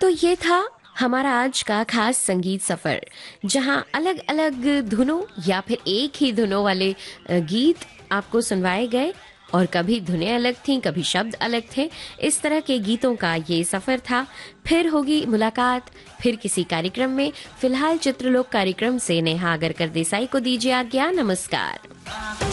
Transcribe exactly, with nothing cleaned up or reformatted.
तो ये था हमारा आज का खास संगीत सफर, जहां अलग अलग धुनों या फिर एक ही धुनों वाले अ, गीत आपको सुनवाए गए और कभी धुनें अलग थीं, कभी शब्द अलग थे। इस तरह के गीतों का ये सफर था। फिर होगी मुलाकात फिर किसी कार्यक्रम में। फिलहाल चित्रलोक कार्यक्रम से नेहा आगरकर देसाई को दीजिए आज्ञा। नमस्कार।